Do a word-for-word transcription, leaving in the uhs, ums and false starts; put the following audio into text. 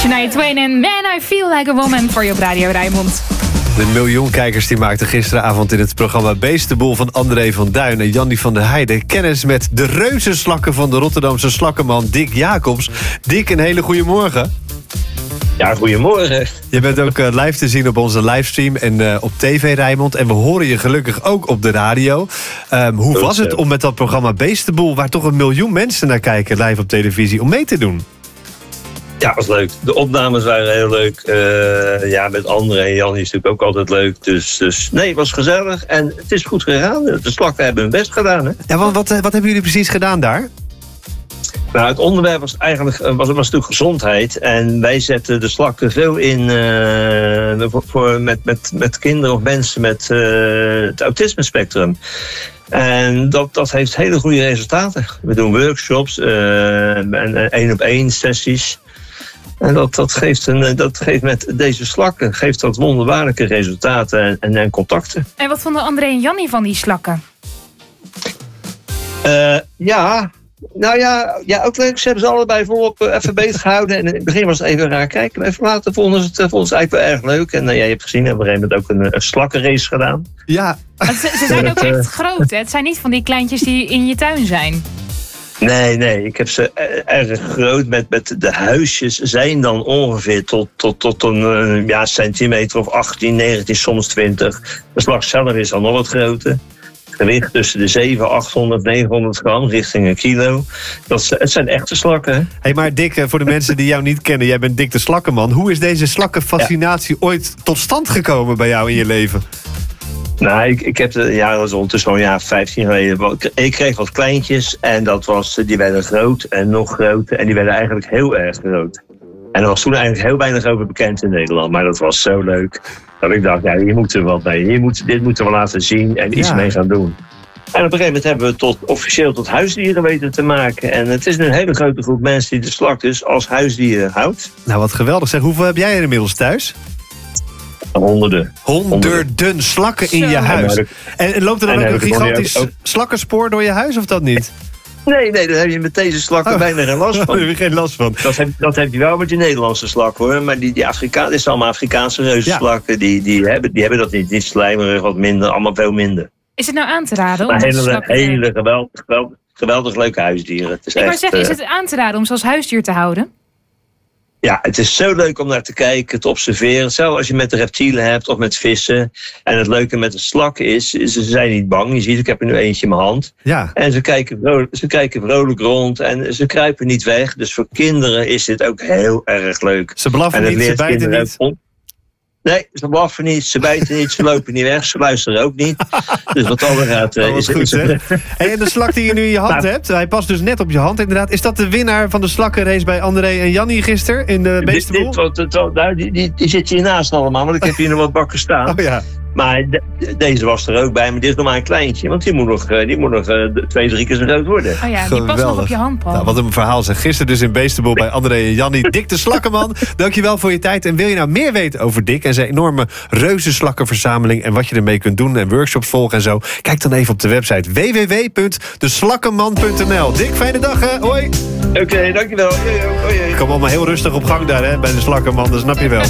Shania Twain en Man, I Feel Like a Woman voor je op Radio Rijnmond. De miljoen kijkers die maakten gisteravond in het programma Beestenboel van André van Duin en Jannie van der Heijden kennis met de reuzenslakken van de Rotterdamse slakkenman Dick Jacobs. Dick, een hele goede morgen. Ja, goedemorgen. Je bent ook uh, live te zien op onze livestream en uh, op T V Rijnmond. En we horen je gelukkig ook op de radio. Um, hoe was het om met dat programma Beestenboel, waar toch een miljoen mensen naar kijken live op televisie, om mee te doen? Ja, was leuk. De opnames waren heel leuk. Uh, ja, met André en Jannie is natuurlijk ook altijd leuk. Dus, dus nee, het was gezellig. En het is goed gegaan. De slakken hebben hun best gedaan. Hè? Ja, want wat, wat hebben jullie precies gedaan daar? Nou, het onderwerp was eigenlijk was, was natuurlijk gezondheid. En wij zetten de slakken veel in uh, voor, voor, met, met, met kinderen of mensen met uh, het autisme-spectrum. En dat, dat heeft hele goede resultaten. We doen workshops uh, en één-op-één sessies. En dat, dat, geeft een, dat geeft met deze slakken geeft dat wonderbaarlijke resultaten en, en, en contacten. En wat vonden André en Jannie van die slakken? Uh, ja, nou ja, ja, ook leuk. Ze hebben ze allebei volop uh, even beet gehouden. En in het begin was het even raar kijken. Maar even later vonden ze het, uh, vonden ze het eigenlijk wel erg leuk. En uh, ja, je hebt gezien, we hebben op een gegeven moment ook een, een slakkenrace gedaan. Ja. Ze, ze zijn ook echt groot, hè? Het zijn niet van die kleintjes die in je tuin zijn. Nee, nee, ik heb ze erg groot. Met, met de huisjes zijn dan ongeveer tot, tot, tot een ja, centimeter of achttien, negentien, soms twintig. De slag zelf is dan nog wat groter. Gewicht tussen de zevenhonderd, achthonderd, negenhonderd gram, richting een kilo. Dat, het zijn echte slakken. Hé, hey, maar Dick, voor de mensen die jou niet kennen, jij bent Dick de Slakkenman. Hoe is deze slakkenfascinatie ja. ooit tot stand gekomen bij jou in je leven? Nou, ik, ik heb de ja, dat was ondertussen al een jaar vijftien geleden. Ik kreeg wat kleintjes en dat was, die werden groot en nog groter. En die werden eigenlijk heel erg groot. En er was toen eigenlijk heel weinig over bekend in Nederland. Maar dat was zo leuk dat ik dacht, ja, hier moeten we wat mee. Hier moet, dit moeten we laten zien en iets ja. mee gaan doen. En op een gegeven moment hebben we het tot, officieel tot huisdieren weten te maken. En het is een hele grote groep mensen die de slak dus als huisdieren houdt. Nou, wat geweldig zeg. Hoeveel heb jij er inmiddels thuis? Honderden. Honderden, Honderden slakken in je huis. En, en loopt er dan en ook een gigantisch ook... slakkenspoor door je huis of dat niet? Nee, nee, daar heb je met deze slakken oh. bijna geen last van. Daar heb je geen last van. Dat heb, dat heb je wel met je Nederlandse slak, hoor. Maar die, die Afrika, dit zijn allemaal Afrikaanse reuzenslakken. Ja. Die, die, hebben, die hebben dat niet. Die slijmerig, wat minder, allemaal veel minder. Is het nou aan te raden? Maar hele, hele geweldig, geweldig, geweldig leuke huisdieren. Het is Ik echt, wou zeggen, uh, is het aan te raden om ze als huisdier te houden? Ja, het is zo leuk om naar te kijken, te observeren. Zelfs als je met de reptielen hebt of met vissen. En het leuke met de slakken is, is ze zijn niet bang. Je ziet, ik heb er nu eentje in mijn hand. Ja. En ze kijken, vrolijk, ze kijken vrolijk rond en ze kruipen niet weg. Dus voor kinderen is dit ook heel erg leuk. Ze blaffen niet, ze bijten niet. Om... Nee, ze blaffen niet, ze bijten niet, ze lopen niet weg, ze luisteren ook niet. Dus wat dat gaat, uh, oh, is het goed. En de slak die je nu in je hand nou, hebt, hij past dus net op je hand inderdaad. Is dat de winnaar van de slakkenrace bij André en Jannie gisteren in de Beestenboel? Dit, dit, dit, nou, die, die, die zit hiernaast allemaal, want ik heb hier nog wat bakken staan. Oh ja. Maar de, deze was er ook bij, maar dit is nog maar een kleintje. Want die moet nog, die moet nog uh, twee, drie keer zo groot worden. Oh ja, die past nog op je hand, Paul. Nou, wat een verhaal zeg. Gisteren dus in Beestenboel bij André en Jannie. Dick de Slakkenman, dankjewel voor je tijd. En wil je nou meer weten over Dick en zijn enorme reuzenslakkenverzameling en wat je ermee kunt doen en workshops volgen en zo? Kijk dan even op de website w w w punt de slakkenman punt n l. Dick, fijne dag hè. Hoi. Oké, okay, dankjewel. Hoi, hoi. Kom allemaal heel rustig op gang daar hè, bij de Slakkenman, dat snap je wel.